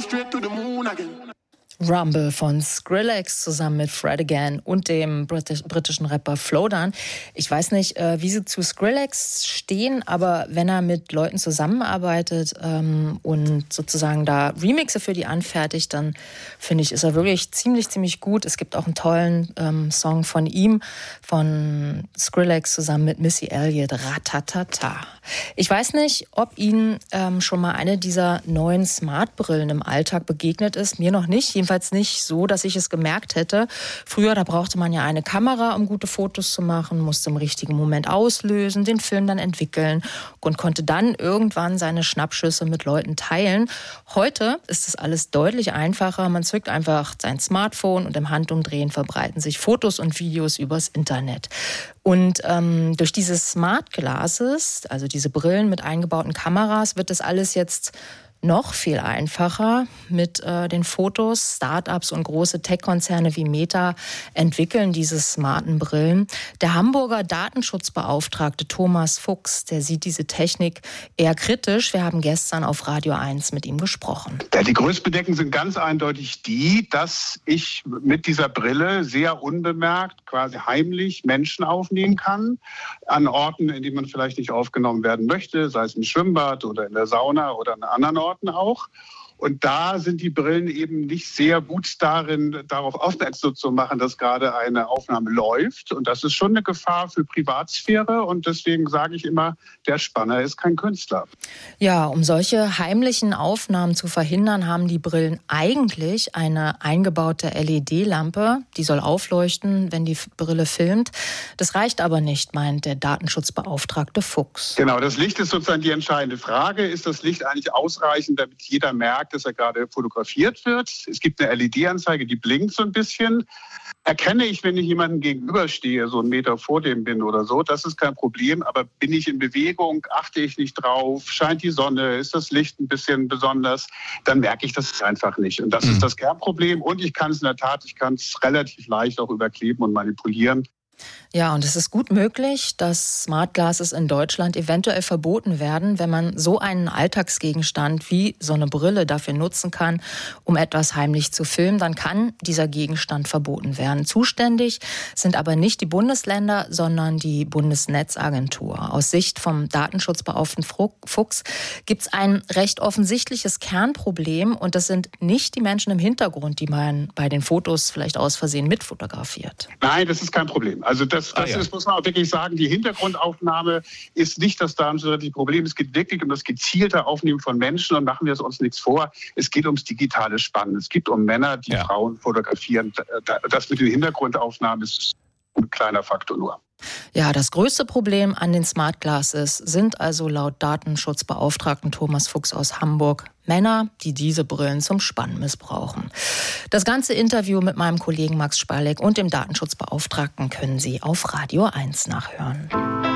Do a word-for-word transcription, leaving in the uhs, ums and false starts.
Rumble von Skrillex zusammen mit Fred Again und dem British, britischen Rapper Flowdan. Ich weiß nicht, äh, wie sie zu Skrillex stehen, aber wenn er mit Leuten zusammenarbeitet ähm, und sozusagen da Remixe für die anfertigt, dann finde ich, ist er wirklich ziemlich, ziemlich gut. Es gibt auch einen tollen ähm, Song von ihm, von Skrillex zusammen mit Missy Elliott, Ratatata. Ich weiß nicht, ob Ihnen ähm, schon mal eine dieser neuen Smart-Brillen im Alltag begegnet ist. Mir noch nicht. Jedenfalls nicht so, dass ich es gemerkt hätte. Früher, da brauchte man ja eine Kamera, um gute Fotos zu machen, musste im richtigen Moment auslösen, den Film dann entwickeln und konnte dann irgendwann seine Schnappschüsse mit Leuten teilen. Heute ist das alles deutlich einfacher. Man zückt einfach sein Smartphone und im Handumdrehen verbreiten sich Fotos und Videos übers Internet. Und ähm, durch diese Smart Glasses, also diese Brillen mit eingebauten Kameras, wird das alles jetzt noch viel einfacher mit äh, den Fotos. Startups und große Tech-Konzerne wie Meta entwickeln diese smarten Brillen. Der Hamburger Datenschutzbeauftragte Thomas Fuchs, der sieht diese Technik eher kritisch. Wir haben gestern auf Radio eins mit ihm gesprochen. Ja, die Größtbedenken sind ganz eindeutig die, dass ich mit dieser Brille sehr unbemerkt, quasi heimlich Menschen aufnehmen kann, an Orten, in denen man vielleicht nicht aufgenommen werden möchte, sei es im Schwimmbad oder in der Sauna oder an anderen Orten auch. Und da sind die Brillen eben nicht sehr gut darin, darauf aufmerksam zu machen, dass gerade eine Aufnahme läuft. Und das ist schon eine Gefahr für Privatsphäre. Und deswegen sage ich immer, der Spanner ist kein Künstler. Ja, um solche heimlichen Aufnahmen zu verhindern, haben die Brillen eigentlich eine eingebaute L E D-Lampe. Die soll aufleuchten, wenn die Brille filmt. Das reicht aber nicht, meint der Datenschutzbeauftragte Fuchs. Genau, das Licht ist sozusagen die entscheidende Frage. Ist das Licht eigentlich ausreichend, damit jeder merkt, dass er gerade fotografiert wird? Es gibt eine L E D-Anzeige, die blinkt so ein bisschen. Erkenne ich, wenn ich jemandem gegenüberstehe, so einen Meter vor dem bin oder so, das ist kein Problem. Aber bin ich in Bewegung, achte ich nicht drauf, scheint die Sonne, ist das Licht ein bisschen besonders, dann merke ich das einfach nicht. Und das mhm. ist das Kernproblem. Und ich kann es in der Tat, ich kann es relativ leicht auch überkleben und manipulieren. Ja, und es ist gut möglich, dass Smart Glasses in Deutschland eventuell verboten werden, wenn man so einen Alltagsgegenstand wie so eine Brille dafür nutzen kann, um etwas heimlich zu filmen, dann kann dieser Gegenstand verboten werden. Zuständig sind aber nicht die Bundesländer, sondern die Bundesnetzagentur. Aus Sicht vom Datenschutzbeauftragten Fuchs gibt es ein recht offensichtliches Kernproblem und das sind nicht die Menschen im Hintergrund, die man bei den Fotos vielleicht aus Versehen mitfotografiert. Nein, das ist kein Problem. Also das, das ah, ja. ist, muss man auch wirklich sagen, die Hintergrundaufnahme ist nicht das datenschutzrechtliche Problem. Es geht wirklich um das gezielte Aufnehmen von Menschen und machen wir es uns nichts vor. Es geht ums digitale Spannen. Es geht um Männer, die ja. Frauen fotografieren. Das mit den Hintergrundaufnahmen ist ein kleiner Faktor nur. Ja, das größte Problem an den Smart Glasses sind also laut Datenschutzbeauftragten Thomas Fuchs aus Hamburg Männer, die diese Brillen zum Spannen missbrauchen. Das ganze Interview mit meinem Kollegen Max Spalek und dem Datenschutzbeauftragten können Sie auf Radio eins nachhören.